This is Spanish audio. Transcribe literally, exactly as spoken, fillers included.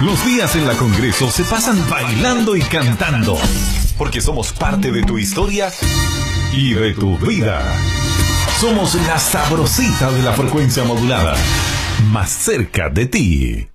Los días en la Congreso se pasan bailando y cantando, porque somos parte de tu historia y de tu vida. Somos la sabrosita de la frecuencia modulada, más cerca de ti.